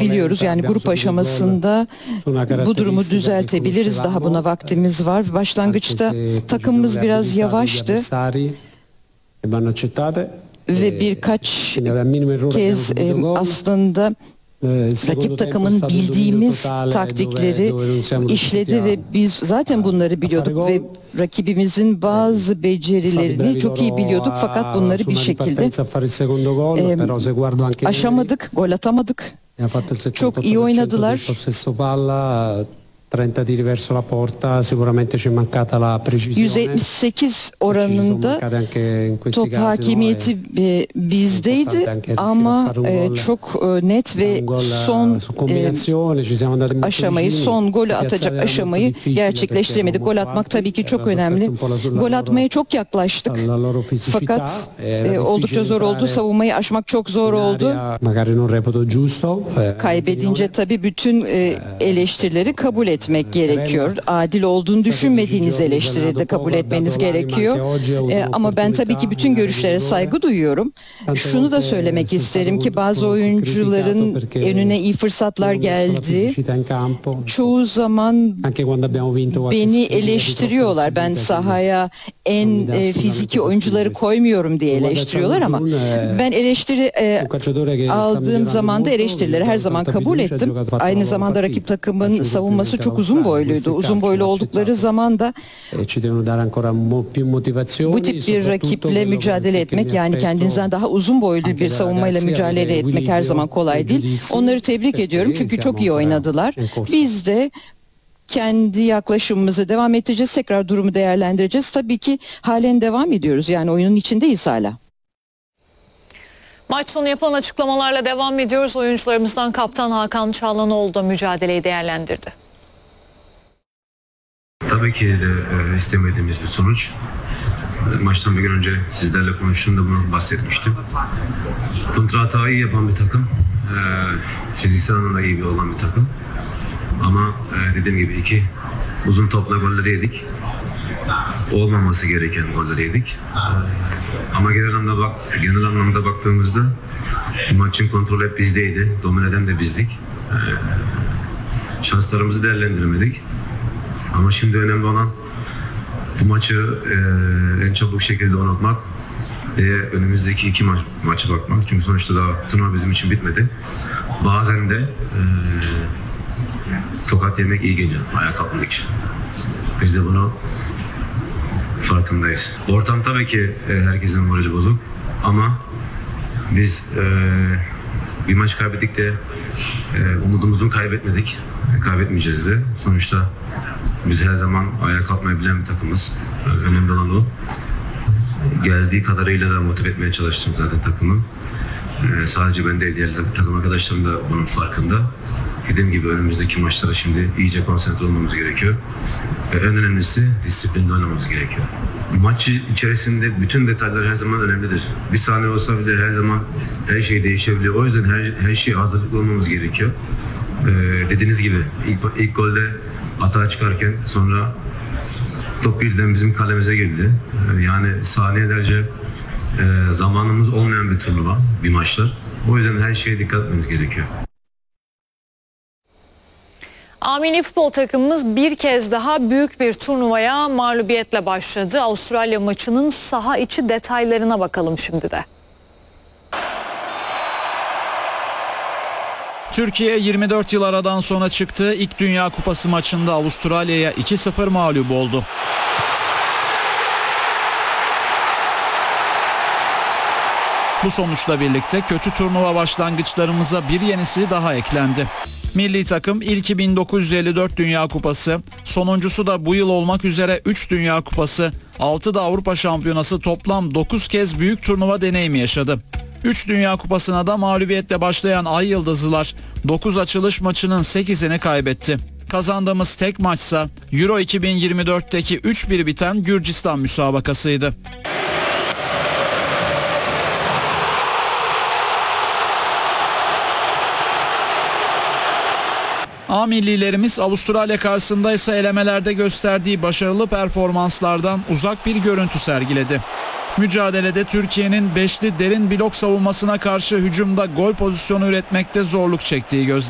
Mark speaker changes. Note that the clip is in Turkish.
Speaker 1: biliyoruz. Yani grup aşamasında bu durumu düzeltebiliriz. Daha buna vaktimiz var. Başlangıçta takımımız biraz yavaştı. Ve birkaç kez aslında rakip takımın bildiğimiz taktikleri işledi ve biz zaten bunları biliyorduk ve rakibimizin bazı becerilerini çok iyi biliyorduk, fakat bunları bir şekilde aşamadık, gol atamadık. Çok iyi oynadılar.
Speaker 2: 30 verso la porta, sicuramente ci è mancata la precisione.
Speaker 1: %78 oranında top hakimiyeti bizdeydi ama çok net ve son aşamayı, son golü atacak aşamayı gerçekleştiremedik. Gol atmak tabii ki çok önemli. Gol atmaya çok yaklaştık fakat oldukça zor oldu. Savunmayı aşmak çok zor oldu. Kaybedince tabii bütün eleştirileri kabul etmek gerekiyor. Adil olduğunu düşünmediğiniz eleştiriyi de kabul etmeniz gerekiyor. Ama ben tabii ki bütün görüşlere saygı duyuyorum. Şunu da söylemek isterim ki bazı oyuncuların önüne iyi fırsatlar geldi. Çoğu zaman beni eleştiriyorlar. Ben sahaya en fiziki oyuncuları koymuyorum diye eleştiriyorlar ama ben eleştiri aldığım zaman da eleştirileri her zaman kabul ettim. Aynı zamanda rakip takımın savunması çok uzun boyluydu. Uzun boylu oldukları zaman da bu tip bir rakiple mücadele etmek, yani kendinizden daha uzun boylu bir savunmayla mücadele etmek her zaman kolay değil. Onları tebrik ediyorum çünkü çok iyi oynadılar. Biz de kendi yaklaşımımızı devam edeceğiz. Tekrar durumu değerlendireceğiz. Tabii ki halen devam ediyoruz. Yani oyunun içindeyiz hala.
Speaker 3: Maç sonu yapılan açıklamalarla devam ediyoruz. Oyuncularımızdan kaptan Hakan Çalhanoğlu da mücadeleyi değerlendirdi.
Speaker 4: Tabii ki de istemediğimiz bir sonuç. Maçtan bir gün önce sizlerle konuştuğumda bunu bahsetmiştim. Kontra hatayı iyi yapan bir takım. Fiziksel anlamda iyi olan bir takım. Ama dediğim gibi iki uzun topla golleri yedik. Olmaması gereken golleri yedik. Ama genel anlamda baktığımızda maçın kontrolü hep bizdeydi. Domine eden de bizdik. Şanslarımızı değerlendiremedik. Ama şimdi önemli olan bu maçı en çabuk şekilde oynatmak ve önümüzdeki iki maça bakmak. Çünkü sonuçta daha turnuva bizim için bitmedi. Bazen de tokat yemek iyi geliyor ayağa kalkmak için. Biz de bunu farkındayız. Ortam tabii ki herkesin morali bozuk ama biz bir maç kaybettik de umudumuzu kaybetmedik. Kaybetmeyeceğiz de. Sonuçta biz her zaman ayağa kalkmayı bilen bir takımız. Önemli olan o. Geldiği kadarıyla da motive etmeye çalıştım zaten takımı. Sadece ben değil, diğer takım arkadaşlarım da bunun farkında. Dediğim gibi önümüzdeki maçlara şimdi iyice konsantre olmamız gerekiyor. En önemlisi disiplinli oynamamız gerekiyor. Maç içerisinde bütün detaylar her zaman önemlidir. Bir saniye olsa bile her zaman her şey değişebiliyor. O yüzden her şeye hazırlıklı olmamız gerekiyor. Dediğiniz gibi ilk golde hata çıkarken sonra top birden bizim kalemize girdi. Yani saniyelerce zamanımız olmayan bir turnuva, bir maçlar. O yüzden her şeye dikkat etmemiz gerekiyor.
Speaker 3: Milli futbol takımımız bir kez daha büyük bir turnuvaya mağlubiyetle başladı. Avustralya maçının saha içi detaylarına bakalım şimdi de.
Speaker 5: Türkiye 24 yıl aradan sonra çıktığı ilk Dünya Kupası maçında Avustralya'ya 2-0 mağlup oldu. Bu sonuçla birlikte kötü turnuva başlangıçlarımıza bir yenisi daha eklendi. Milli takım ilki 1954 Dünya Kupası, sonuncusu da bu yıl olmak üzere 3 Dünya Kupası, 6 da Avrupa Şampiyonası, toplam 9 kez büyük turnuva deneyimi yaşadı. 3 Dünya Kupası'na da mağlubiyetle başlayan Ay Yıldızlılar 9 açılış maçının 8'ini kaybetti. Kazandığımız tek maçsa Euro 2024'teki 3-1 biten Gürcistan müsabakasıydı. A millilerimiz Avustralya karşısında ise elemelerde gösterdiği başarılı performanslardan uzak bir görüntü sergiledi. Mücadelede Türkiye'nin beşli derin blok savunmasına karşı hücumda gol pozisyonu üretmekte zorluk çektiği gözlendi.